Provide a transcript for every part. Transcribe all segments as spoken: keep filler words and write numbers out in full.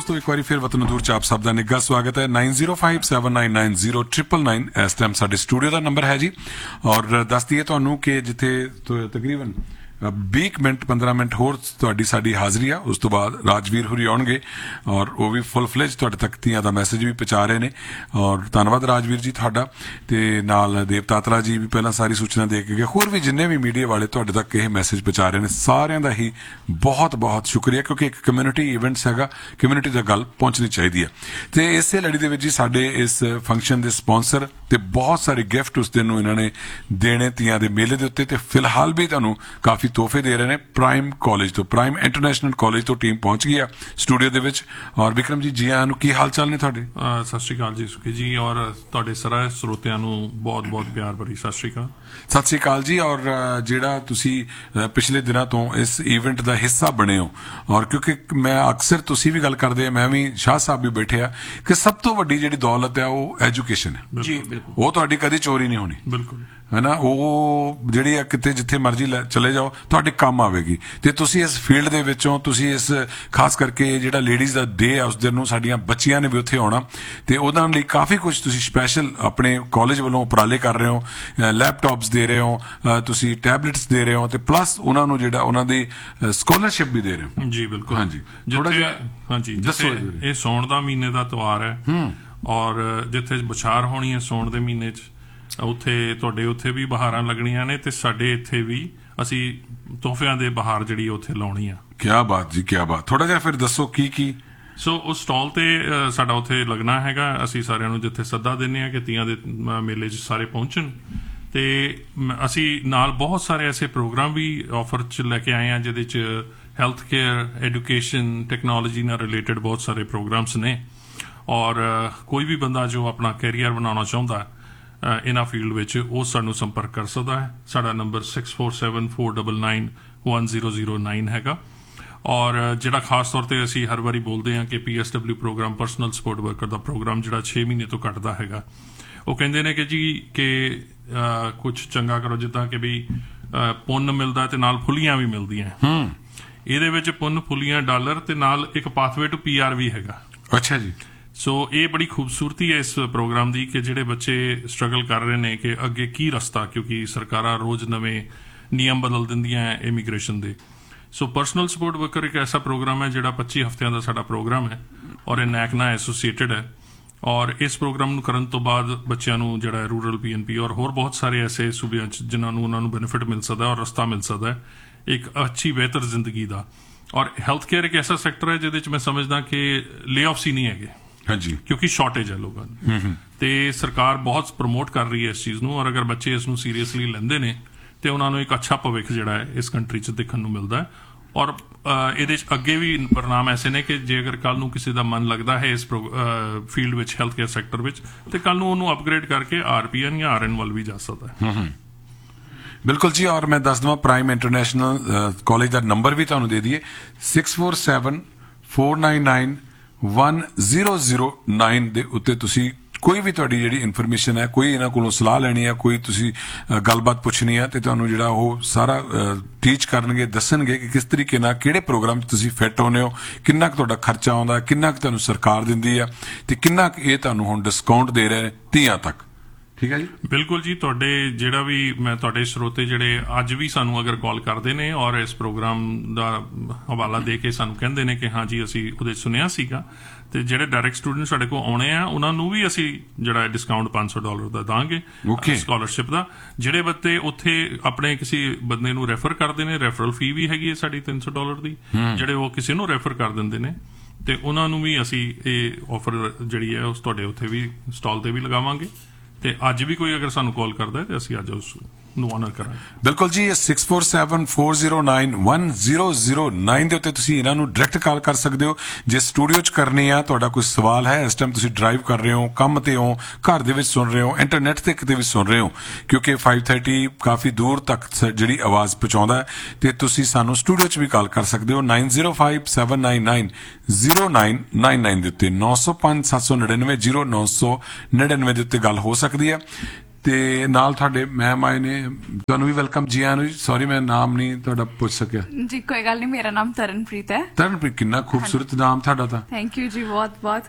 ਦੋਸਤੋ ਇੱਕ ਵਾਰੀ ਫਿਰ ਵਤਨ ਦੂਰ ਚ ਆਪ ਸਭ ਦਾ ਨਿੱਘਾ ਸਵਾਗਤ ਹੈ। Nine zero five seven nine nine zero triple nine ਇਸ ਟਾਈਮ ਸਾਡੇ ਸਟੂਡੀਓ ਦਾ ਨੰਬਰ ਹੈ ਜੀ। ਔਰ ਦੱਸ ਦਈਏ ਤੁਹਾਨੂੰ ਕਿ ਜਿੱਥੇ ਤਕਰੀਬਨ ਵੀਹ ਮਿੰਟ ਪੰਦਰਾਂ ਮਿੰਟ ਹੋਰ ਤੁਹਾਡੀ ਸਾਡੀ ਹਾਜ਼ਰੀ ਆ, ਉਸ ਤੋਂ ਬਾਅਦ ਰਾਜਵੀਰ ਹੁਰੀ ਆਉਣਗੇ ਔਰ ਉਹ ਵੀ ਫੁੱਲ ਫਲੇਜ ਤੁਹਾਡੇ ਤੱਕ ਧੀਆਂ ਦਾ ਮੈਸੇਜ ਵੀ ਪਹੁੰਚਾ ਰਹੇ ਨੇ। ਔਰ ਧੰਨਵਾਦ ਰਾਜਵੀਰ ਜੀ ਤੁਹਾਡਾ, ਤੇ ਨਾਲ ਦੇਵਤਾਤਰਾ ਜੀ ਵੀ ਪਹਿਲਾਂ ਸਾਰੀ ਸੂਚਨਾ ਦੇ ਕੇ ਗਏ। ਹੋਰ ਵੀ ਜਿੰਨੇ ਵੀ ਮੀਡੀਆ ਵਾਲੇ ਤੁਹਾਡੇ ਤੱਕ ਇਹ ਮੈਸੇਜ ਪਹੁੰਚਾ ਰਹੇ ਨੇ, ਸਾਰਿਆਂ ਦਾ ਹੀ ਬਹੁਤ ਬਹੁਤ ਸ਼ੁਕਰੀਆ, ਕਿਉਂਕਿ ਇੱਕ ਕਮਿਊਨਿਟੀ ਇਵੈਂਟਸ ਹੈਗਾ, ਕਮਿਊਨਿਟੀ ਦਾ ਗੱਲ ਪਹੁੰਚਣੀ ਚਾਹੀਦੀ ਹੈ। ਤੇ ਇਸੇ ਲੜੀ ਦੇ ਵਿੱਚ ਜੀ ਸਾਡੇ ਇਸ ਫੰਕਸ਼ਨ ਦੇ ਸਪਾਂਸਰ ਤੇ ਬਹੁਤ ਸਾਰੇ ਗਿਫਟ ਉਸ ਦਿਨ ਨੂੰ ਇਹਨਾਂ ਨੇ ਦੇਣੇ ਧੀਆਂ ਦੇ ਮੇਲੇ ਦੇ ਉੱਤੇ, ਤੇ ਫਿਲਹਾਲ ਵੀ ਤੁਹਾਨੂੰ ਕਾਫੀ ਤੋਹਫੇ ਦੇ ਰਹੇ ਨੇ। ਪ੍ਰਾਈਮ ਕਾਲਜ ਤੋਂ, ਪ੍ਰਾਈਮ ਇੰਟਰਨੈਸ਼ਨਲ ਕਾਲਜ ਤੋਂ ਟੀਮ ਪਹੁੰਚ ਗਈ ਆ ਸਟੂਡੀਓ ਦੇ ਵਿੱਚ। ਔਰ ਵਿਕਰਮ ਜੀ, ਜੀ ਆਇਆਂ ਨੂੰ, ਕੀ ਹਾਲ ਚਾਲ ਨੇ ਤੁਹਾਡੇ? ਸਤਿ ਸ਼੍ਰੀ ਅਕਾਲ ਜੀ ਸੁਖੀ ਜੀ, ਔਰ ਤੁਹਾਡੇ ਸਾਰੇ ਸਰੋਤਿਆਂ ਨੂੰ ਬਹੁਤ ਬਹੁਤ ਪਿਆਰ ਭਰੀ ਸਤਿ ਸ਼੍ਰੀ ਅਕਾਲ। ਸਤਿ ਸ਼੍ਰੀ ਅਕਾਲ ਜੀ। ਔਰ ਜਿਹੜਾ ਤੁਸੀਂ ਪਿਛਲੇ ਦਿਨਾਂ ਤੋਂ ਇਸ ਇਵੈਂਟ ਦਾ ਹਿੱਸਾ ਬਣੇ ਹੋ, ਔਰ ਕਿਉਂਕਿ ਮੈਂ ਅਕਸਰ ਤੁਸੀਂ ਵੀ ਗੱਲ ਕਰਦੇ ਆ, ਮੈਂ ਵੀ ਸ਼ਾਹ ਸਾਹਿਬ ਵੀ ਬੈਠੇ ਆ, ਕਿ ਸਭ ਤੋਂ ਵੱਡੀ ਜਿਹੜੀ ਦੌਲਤ ਹੈ ਉਹ ਐਜੂਕੇਸ਼ਨ ਹੈ ਜੀ। ਉਹ ਤੁਹਾਡੀ ਕਦੀ ਚੋਰੀ ਨਹੀਂ ਹੋਣੀ, ਬਿਲਕੁਲ ਹੈ ਨਾ। ਉਹ ਜਿਹੜੀ ਆ ਕਿਤੇ ਜਿੱਥੇ ਮਰਜ਼ੀ ਚਲੇ ਜਾਓ ਤੁਹਾਡੇ ਕੰਮ ਆਵੇਗੀ। ਤੇ ਤੁਸੀਂ ਇਸ ਫੀਲਡ ਦੇ ਵਿੱਚੋਂ, ਤੁਸੀਂ ਇਸ ਖਾਸ ਕਰਕੇ ਜਿਹੜਾ ਲੇਡੀਜ਼ ਦਾ ਡੇ ਆ ਉਸ ਦਿਨ ਨੂੰ ਸਾਡੀਆਂ ਬੱਚੀਆਂ ਨੇ ਵੀ ਉੱਥੇ ਆਉਣਾ, ਤੇ ਉਹਨਾਂ ਲਈ ਕਾਫੀ ਕੁਝ ਤੁਸੀਂ ਸਪੈਸ਼ਲ ਆਪਣੇ ਕਾਲਜ ਵੱਲੋਂ ਉਪਰਾਲੇ ਕਰ ਰਹੇ ਹੋ। ਲੈਪਟਾਪਸ ਦੇ ਰਹੇ ਹੋ ਤੁਸੀਂ, ਟੈਬਲੇਟਸ ਦੇ ਰਹੇ ਹੋ, ਤੇ ਪਲੱਸ ਉਹਨਾਂ ਨੂੰ ਜਿਹੜਾ ਉਹਨਾਂ ਦੀ ਸਕਾਲਰਸ਼ਿਪ ਵੀ ਦੇ ਰਹੇ ਹੋ ਜੀ। ਬਿਲਕੁਲ, ਹਾਂਜੀ। ਥੋੜਾ ਜਿਹਾ ਹਾਂਜੀ ਦੱਸੋ। ਇਹ ਸੌਣ ਦਾ ਮਹੀਨੇ ਦਾ ਤਿਉਹਾਰ ਹੈ, ਔਰ ਜਿੱਥੇ ਬੁਛਾਰ ਹੋਣੀ ਹੈ ਸੌਣ ਦੇ ਮਹੀਨੇ 'ਚ, ਉੱਥੇ ਤੁਹਾਡੇ ਉੱਥੇ ਵੀ ਬਹਾਰਾਂ ਲੱਗਣੀਆਂ ਨੇ, ਤੇ ਸਾਡੇ ਇੱਥੇ ਵੀ ਅਸੀਂ ਤੋਹਫਿਆਂ ਦੇ ਬਹਾਰ ਜਿਹੜੀ ਉੱਥੇ ਲਾਉਣੀ ਆ। ਕਿਆ ਬਾਤ ਜੀ, ਕਿਆ ਬਾਤ। ਥੋੜਾ ਜਿਹਾ ਫਿਰ ਦੱਸੋ ਕੀ ਕੀ। ਸੋ ਉਸ ਸਟਾਲ ਤੇ ਸਾਡਾ ਉੱਥੇ ਲੱਗਣਾ ਹੈਗਾ। ਅਸੀਂ ਸਾਰਿਆਂ ਨੂੰ ਜਿੱਥੇ ਸੱਦਾ ਦਿੰਦੇ ਹਾਂ ਕਿ ਤੀਆਂ ਦੇ ਮੇਲੇ 'ਚ ਸਾਰੇ ਪਹੁੰਚਣ, ਤੇ ਅਸੀਂ ਨਾਲ ਬਹੁਤ ਸਾਰੇ ਐਸੇ ਪ੍ਰੋਗਰਾਮ ਵੀ ਆਫਰ 'ਚ ਲੈ ਕੇ ਆਏ ਹਾਂ ਜਿਹਦੇ 'ਚ ਹੈਲਥ ਕੇਅਰ, ਐਜੂਕੇਸ਼ਨ, ਟੈਕਨੋਲੋਜੀ ਨਾਲ ਰਿਲੇਟਡ ਬਹੁਤ ਸਾਰੇ ਪ੍ਰੋਗਰਾਮਸ ਨੇ। ਔਰ ਕੋਈ ਵੀ ਬੰਦਾ ਜੋ ਆਪਣਾ ਕੈਰੀਅਰ ਬਣਾਉਣਾ ਚਾਹੁੰਦਾ ਇਹਨਾਂ ਫੀਲਡ ਵਿੱਚ, ਉਹ ਸਾਨੂੰ ਸੰਪਰਕ ਕਰ ਸਕਦਾ ਹੈ। ਸਾਡਾ number six four seven four double nine one zero zero nine ਹੈਗਾ। ਔਰ ਜਿਹੜਾ ਖਾਸ ਤੌਰ ਤੇ ਅਸੀਂ ਹਰ ਵਾਰੀ ਬੋਲਦੇ ਹਾਂ ਕਿ P S W programme, personal support worker ਦਾ ਪ੍ਰੋਗਰਾਮ ਜਿਹੜਾ ਛੇ ਮਹੀਨੇ ਤੋਂ ਘੱਟਦਾ ਹੈਗਾ, ਉਹ ਕਹਿੰਦੇ ਨੇ ਕਿ ਜੀ ਕਿ ਕੁਛ ਚੰਗਾ ਕਰੋ, ਜਿੱਦਾਂ ਕਿ ਵੀ ਪੁੰਨ ਮਿਲਦਾ ਤੇ ਨਾਲ ਫੁੱਲੀਆਂ ਵੀ ਮਿਲਦੀਆਂ। ਇਹਦੇ ਵਿੱਚ ਪੁੰਨ, ਫੁੱਲੀਆਂ, ਡਾਲਰ ਤੇ ਨਾਲ ਇੱਕ ਪਾਥਵੇ ਟੂ ਪੀ ਆਰ ਵੀ ਹੈਗਾ। ਅੱਛਾ ਜੀ। ਸੋ ਇਹ ਬੜੀ ਖੂਬਸੂਰਤੀ ਹੈ ਇਸ ਪ੍ਰੋਗਰਾਮ ਦੀ, ਕਿ ਜਿਹੜੇ ਬੱਚੇ ਸਟਰਗਲ ਕਰ ਰਹੇ ਨੇ ਕਿ ਅੱਗੇ ਕੀ ਰਸਤਾ, ਕਿਉਂਕਿ ਸਰਕਾਰਾਂ ਰੋਜ਼ ਨਵੇਂ ਨਿਯਮ ਬਦਲ ਦਿੰਦੀਆਂ ਹੈ ਇਮੀਗ੍ਰੇਸ਼ਨ ਦੇ। ਸੋ ਪਰਸਨਲ ਸਪੋਰਟ ਵਰਕਰ ਇੱਕ ਐਸਾ ਪ੍ਰੋਗਰਾਮ ਹੈ ਜਿਹੜਾ ਪੱਚੀ ਹਫ਼ਤਿਆਂ ਦਾ ਸਾਡਾ ਪ੍ਰੋਗਰਾਮ ਹੈ, ਔਰ ਇਹ ਨੈਕ ਨਾਲ ਐਸੋਸੀਏਟਡ ਹੈ। ਔਰ ਇਸ ਪ੍ਰੋਗਰਾਮ ਨੂੰ ਕਰਨ ਤੋਂ ਬਾਅਦ ਬੱਚਿਆਂ ਨੂੰ ਜਿਹੜਾ ਰੂਰਲ ਪੀ ਐਨ ਪੀ ਔਰ ਹੋਰ ਬਹੁਤ ਸਾਰੇ ਐਸੇ ਸੂਬਿਆਂ 'ਚ ਜਿਨ੍ਹਾਂ ਨੂੰ ਉਹਨਾਂ ਨੂੰ ਬੈਨੀਫਿਟ ਮਿਲ ਸਕਦਾ ਔਰ ਰਸਤਾ ਮਿਲ ਸਕਦਾ ਹੈ ਇੱਕ ਅੱਛੀ ਬਿਹਤਰ ਜ਼ਿੰਦਗੀ ਦਾ। ਔਰ ਹੈਲਥ ਕੇਅਰ ਇੱਕ ਐਸਾ ਸੈਕਟਰ ਹੈ ਜਿਹਦੇ 'ਚ ਮੈਂ ਸਮਝਦਾ ਕਿ ਲੇ ਆਫਸ ਹੀ ਨਹੀਂ ਹੈਗੇ, ਹਾਂਜੀ, ਕਿਉਂਕਿ ਸ਼ਾਰਟੇਜ ਹੈ ਲੋਕਾਂ ਦੀ, ਤੇ ਸਰਕਾਰ ਬਹੁਤ ਪ੍ਰਮੋਟ ਕਰ ਰਹੀ ਹੈ ਇਸ ਚੀਜ਼ ਨੂੰ। ਔਰ ਅਗਰ ਬੱਚੇ ਇਸ ਨੂੰ ਸੀਰੀਅਸਲੀ ਲੈਂਦੇ ਨੇ ਤੇ ਉਹਨਾਂ ਨੂੰ ਇੱਕ ਅੱਛਾ ਭਵਿੱਖ ਜਿਹੜਾ ਹੈ ਇਸ ਕੰਟਰੀ 'ਚ ਦੇਖਣ ਨੂੰ ਮਿਲਦਾ ਹੈ। ਔਰ ਇਹਦੇ 'ਚ ਅੱਗੇ ਵੀ ਪ੍ਰਣਾਮ ਐਸੇ ਨੇ ਕਿ ਜੇ ਅਗਰ ਕੱਲ੍ਹ ਨੂੰ ਕਿਸੇ ਦਾ ਮਨ ਲੱਗਦਾ ਹੈ ਇਸ ਫੀਲਡ ਵਿੱਚ, ਹੈਲਥ ਕੇਅਰ ਸੈਕਟਰ ਵਿੱਚ, ਤੇ ਕੱਲ੍ਹ ਨੂੰ ਉਹਨੂੰ ਅਪਗ੍ਰੇਡ ਕਰਕੇ ਆਰ ਪੀ ਐਨ ਜਾਂ ਆਰ ਐਨ ਵੱਲ ਵੀ ਜਾ ਸਕਦਾ ਹੈ। ਬਿਲਕੁਲ ਜੀ। ਔਰ ਮੈਂ ਦੱਸ ਦੇਵਾਂ, ਪ੍ਰਾਈਮ ਇੰਟਰਨੈਸ਼ਨਲ ਕਾਲਜ ਦਾ ਨੰਬਰ ਵੀ ਤੁਹਾਨੂੰ ਦੇ ਦਈਏ, six four seven four nine nine one zero zero nine ਦੇ ਉੱਤੇ ਤੁਸੀਂ ਕੋਈ ਵੀ ਤੁਹਾਡੀ ਜਿਹੜੀ ਇਨਫੋਰਮੇਸ਼ਨ ਹੈ, ਕੋਈ ਇਹਨਾਂ ਕੋਲੋਂ ਸਲਾਹ ਲੈਣੀ ਹੈ, ਕੋਈ ਤੁਸੀਂ ਗੱਲਬਾਤ ਪੁੱਛਣੀ ਹੈ, ਤੇ ਤੁਹਾਨੂੰ ਜਿਹੜਾ ਉਹ ਸਾਰਾ ਟੀਚ ਕਰਨਗੇ, ਦੱਸਣਗੇ ਕਿ ਕਿਸ ਤਰੀਕੇ ਨਾਲ ਕਿਹੜੇ ਪ੍ਰੋਗਰਾਮ 'ਚ ਤੁਸੀਂ ਫਿੱਟ ਹੋਣੇ ਹੋ, ਕਿੰਨਾ ਕੁ ਤੁਹਾਡਾ ਖਰਚਾ ਆਉਂਦਾ, ਕਿੰਨਾ ਕੁ ਤੁਹਾਨੂੰ ਸਰਕਾਰ ਦਿੰਦੀ ਆ, ਤੇ ਕਿੰਨਾ ਕੁ ਇਹ ਤੁਹਾਨੂੰ ਹੁਣ ਡਿਸਕਾਊਂਟ ਦੇ ਰਹੇ ਨੇ ਤੀਆਂ ਤੱਕ। ਠੀਕ ਹੈ ਜੀ, ਬਿਲਕੁਲ ਜੀ। ਤੁਹਾਡੇ ਜਿਹੜਾ ਵੀ ਮੈਂ ਤੁਹਾਡੇ ਸਰੋਤੇ ਜਿਹੜੇ ਅੱਜ ਵੀ ਸਾਨੂੰ ਅਗਰ ਕਾਲ ਕਰਦੇ ਨੇ ਔਰ ਇਸ ਪ੍ਰੋਗਰਾਮ ਦਾ ਹਵਾਲਾ ਦੇ ਕੇ ਸਾਨੂੰ ਕਹਿੰਦੇ ਨੇ ਕਿ ਹਾਂ ਜੀ ਅਸੀਂ ਉਹਦੇ ਸੁਣਿਆ ਸੀਗਾ, ਤੇ ਜਿਹੜੇ ਡਾਇਰੈਕਟ ਸਟੂਡੈਂਟ ਸਾਡੇ ਕੋਲ ਆਉਣੇ ਆ ਉਹਨਾਂ ਨੂੰ ਵੀ ਅਸੀਂ ਜਿਹੜਾ ਡਿਸਕਾਊਂਟ ਪੰਜ ਸੌ ਡਾਲਰ ਦਾ ਦਾਂਗੇ ਸਕਾਲਰਸ਼ਿਪ ਦਾ। ਜਿਹੜੇ ਬੱਚੇ ਉੱਥੇ ਆਪਣੇ ਕਿਸੇ ਬੰਦੇ ਨੂੰ ਰੈਫਰ ਕਰਦੇ ਨੇ, ਰੈਫਰਲ ਫੀ ਵੀ ਹੈਗੀ ਹੈ ਸਾਡੀ ਤਿੰਨ ਸੌ ਡਾਲਰ ਦੀ, ਜਿਹੜੇ ਉਹ ਕਿਸੇ ਨੂੰ ਰੈਫਰ ਕਰ ਦਿੰਦੇ ਨੇ, ਤੇ ਉਹਨਾਂ ਨੂੰ ਵੀ ਅਸੀਂ ਇਹ ਆਫਰ ਜਿਹੜੀ ਹੈ ਉਸ ਤੁਹਾਡੇ ਉੱਥੇ ਵੀ ਸਟਾਲ ਤੇ ਵੀ ਲਗਾਵਾਂਗੇ। ਤੇ ਅੱਜ ਵੀ ਕੋਈ ਅਗਰ ਸਾਨੂੰ ਕਾਲ ਕਰਦਾ ਹੈ ਤੇ ਅਸੀਂ ਅੱਜ ਉਸ ਨੂੰ ਆਨਰ ਕਰਾਂਗੇ। ਬਿਲਕੁਲ ਜੀ। Six four seven four zero nine one zero zero nine ਦੇ ਉੱਤੇ ਤੁਸੀਂ ਇਹਨਾਂ ਨੂੰ ਡਾਇਰੈਕਟ ਕਾਲ ਕਰ ਸਕਦੇ ਹੋ ਜੇ ਸਟੂਡੀਓ 'ਚ ਕਰਨੀ ਆ। ਤੁਹਾਡਾ ਕੋਈ ਸਵਾਲ ਹੈ, ਇਸ ਟਾਈਮ ਤੁਸੀਂ ਡਰਾਈਵ ਕਰ ਰਹੇ ਹੋ, ਕੰਮ ਤੇ ਹੋ, ਘਰ ਦੇ ਵਿੱਚ ਸੁਣ ਰਹੇ ਹੋ, ਇੰਟਰਨੈਟ ਤੇ ਕਿਤੇ ਵੀ ਸੁਣ ਰਹੇ ਹੋ, ਕਿਉਂਕਿ ਫਾਈਵ ਥਰਟੀ ਕਾਫੀ ਦੂਰ ਤੱਕ ਜਿਹੜੀ ਆਵਾਜ਼ ਪਹੁੰਚਾਉਂਦਾ ਹੈ, ਤੇ ਤੁਸੀਂ ਸਾਨੂੰ ਸਟੂਡੀਓ 'ਚ ਵੀ ਕਾਲ ਕਰ ਸਕਦੇ ਹੋ nine zero five seven nine nine zero nine nine nine ਦੇ ਉੱਤੇ। ਨੌ ਸੌ ਪੰਜ ਸੱਤ ਸੌ ਨੜਿਨਵੇਂ ਜ਼ੀਰੋ ਨੌ ਸੌ ਨੜਿਨਵੇਂ ਦੇ ਉੱਤੇ ਗੱਲ ਹੋ ਸਕਦੀ ਹੈ। ਤੇ ਨਾਲ ਤੁਹਾਡੇ ਮੈਮ ਆਏ ਨੇ, ਤੁਹਾਨੂੰ ਵੀ ਵੈਲਕਮ ਜੀ ਆਇਆਂ ਨੂੰ ਜੀ। ਸੌਰੀ ਮੈਂ ਨਾਮ ਨਹੀਂ ਤੁਹਾਡਾ ਪੁੱਛ ਸਕਿਆ ਜੀ। ਕੋਈ ਗੱਲ ਨਹੀਂ, ਮੇਰਾ ਨਾਮ ਤਰਨਪ੍ਰੀਤ ਹੈ। ਤਰਨਪ੍ਰੀਤ, ਕਿੰਨਾ ਖੂਬਸੂਰਤ ਨਾਮ ਤੁਹਾਡਾ ਤਾਂ। ਥੈਂਕ ਯੂ ਜੀ, ਬਹੁਤ ਬਹੁਤ।